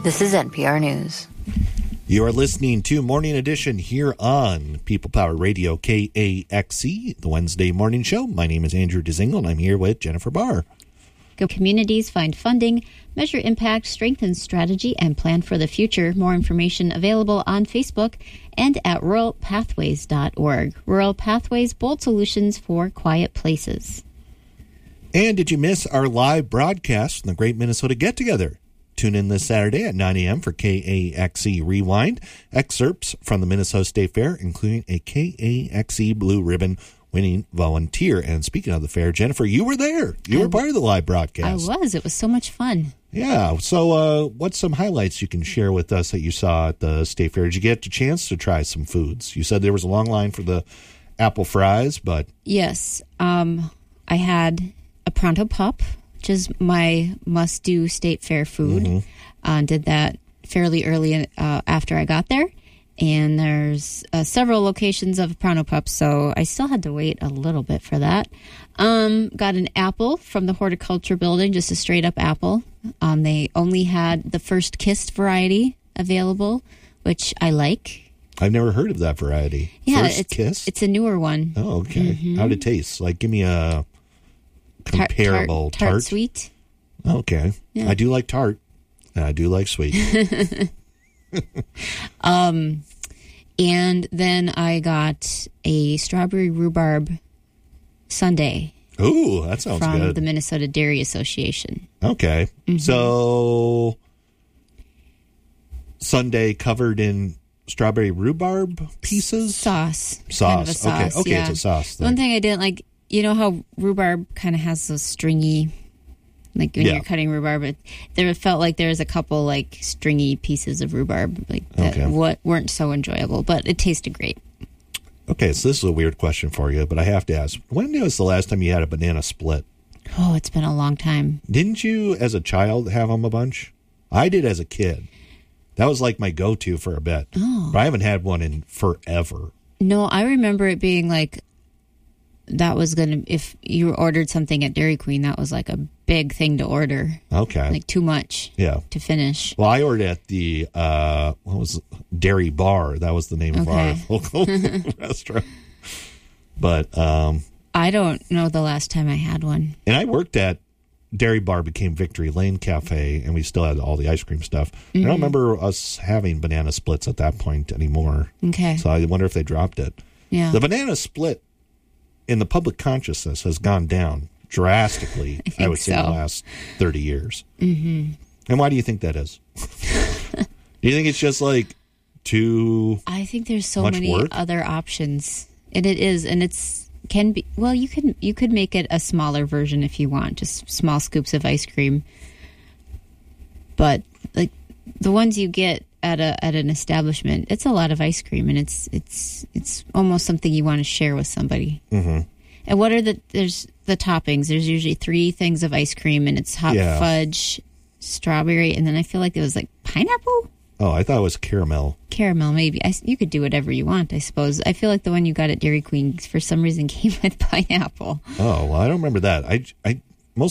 This is NPR News. You are listening to Morning Edition here on People Power Radio KAXE, the Wednesday morning show. My name is Andrew Dzingel, and I'm here with Jennifer Barr. Go communities, find funding, measure impact, strengthen strategy, and plan for the future. More information available on Facebook and at ruralpathways.org. Rural Pathways, bold solutions for quiet places. And did you miss our live broadcast from the Great Minnesota Get Together? Tune in this Saturday at 9 a.m. for KAXE Rewind. Excerpts from the Minnesota State Fair, including a KAXE Blue Ribbon winning volunteer. And speaking of the fair, Jennifer, you were there. You were part of the live broadcast. I was. It was so much fun. Yeah. So what's some highlights you can share with us that you saw at the State Fair? Did you get a chance to try some foods? You said there was a long line for the apple fries, but... Yes. I had a Pronto Pup, which is my must-do State Fair food. Did that fairly early after I got there. And there's several locations of Pronto Pups, so I still had to wait a little bit for that. Got an apple from the horticulture building, just a straight-up apple. They only had the First Kissed variety available, which I like. I've never heard of that variety. Yeah, First Kiss? It's a newer one. Oh, okay. How'd it taste? Like, give me a comparable tart sweet. Okay. Yeah. I do like tart. And I do like sweet. And then I got a strawberry rhubarb sundae. Ooh, that sounds good. From the Minnesota Dairy Association. Okay. So, sundae covered in strawberry rhubarb pieces? Sauce. Kind of a sauce. Okay, it's a sauce. One thing I didn't like, you know how rhubarb kind of has those stringy, like when you're cutting rhubarb, there felt like there was a couple like stringy pieces of rhubarb like that weren't so enjoyable, but it tasted great. Okay, so this is a weird question for you, but I have to ask. When was the last time you had a banana split? Oh, it's been a long time. Didn't you, as a child, have them a bunch? I did as a kid. That was like my go-to for a bit. Oh. But I haven't had one in forever. No, I remember it being like, that was going to, if you ordered something at Dairy Queen, that was like a big thing to order. Okay. Like too much to finish. Well, I ordered at the, Dairy Bar. That was the name of our local restaurant. But, I don't know the last time I had one. And I worked at Dairy Bar, became Victory Lane Cafe, and we still had all the ice cream stuff. I don't remember us having banana splits at that point anymore. Okay. So I wonder if they dropped it. Yeah. The banana split in the public consciousness has gone down drastically, I would say, in the last 30 years. And why do you think that is? Do you think it's just like too I think there's so much many work? other options. And it is, and can be, well, you could make it a smaller version if you want, just small scoops of ice cream. But like the ones you get at an establishment, it's a lot of ice cream, and it's almost something you want to share with somebody. And what are there's the toppings? There's usually 3 things of ice cream, and it's hot fudge, strawberry, and then I feel like there was like pineapple. Oh, I thought it was caramel. Caramel, maybe. You could do whatever you want, I suppose. I feel like the one you got at Dairy Queen, for some reason, came with pineapple. Oh, well, I don't remember that.